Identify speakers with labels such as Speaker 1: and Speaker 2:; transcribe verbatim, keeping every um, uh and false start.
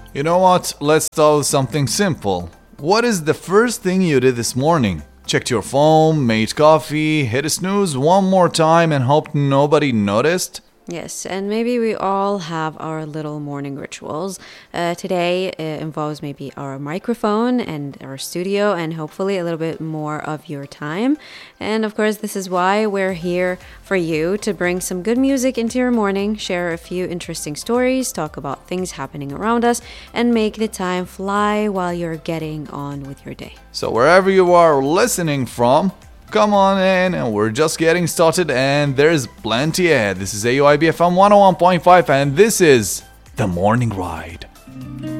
Speaker 1: You know what? Let's start with something simple. What is the first thing you did this morning? Checked your phone, made coffee, hit a snooze one more time and hoped nobody noticed?
Speaker 2: Yes, and maybe we all have our little morning rituals. Uh, today uh, involves maybe our microphone and our studio, and hopefully a little bit more of your time. And of course, this is why we're here for you to bring some good music into your morning, share a few interesting stories, talk about things happening around us, and make the time fly while you're getting on with your day.
Speaker 1: So wherever you are listening from, come on in, and we're just getting started, and there's plenty ahead. This is A U I B F M one oh one point five, and this is The Morning Ride.